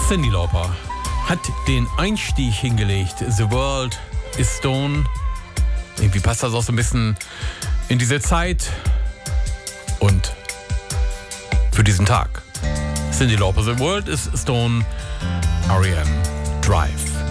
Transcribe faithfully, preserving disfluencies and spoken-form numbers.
Cyndi Lauper hat den Einstieg hingelegt. The World is Stone. Irgendwie passt das auch so ein bisschen in diese Zeit und für diesen Tag. Cyndi Lauper, The World is Stone, R E M, Drive.